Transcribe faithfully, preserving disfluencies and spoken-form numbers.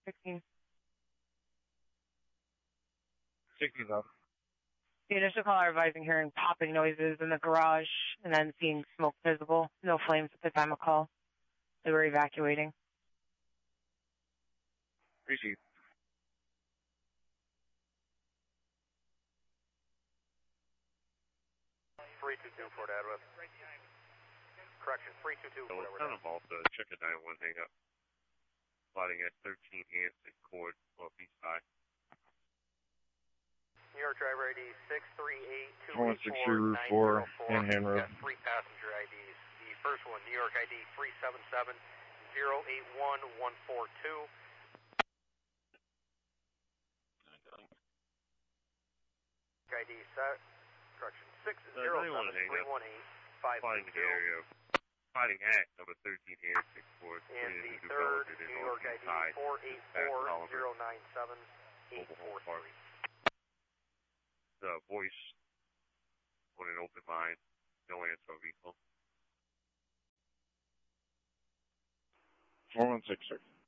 sixteen. sixteen thousand. The initial caller advising hearing popping noises in the garage and then seeing smoke visible. No flames at the time of call. They were evacuating. Appreciate it. three two two Fort Edward. Correction, three two two Fort Edward. Town of Malta, check a nine one hang up. Sliding at thirteen Anson Court, Northeast High. New York driver I D six three eight two one six three Route four, Manhattan Road. Got three passenger I Ds. The first one, New York I D three seven seven zero eight one one four two. I D set. Correction, six zero seven three one eight five two two. Fighting Act number thirteen Anson Court. And the third, New York I D four eight four zero nine seven eight four three. The voice on an open line, no answer on vehicle. four one six, sir.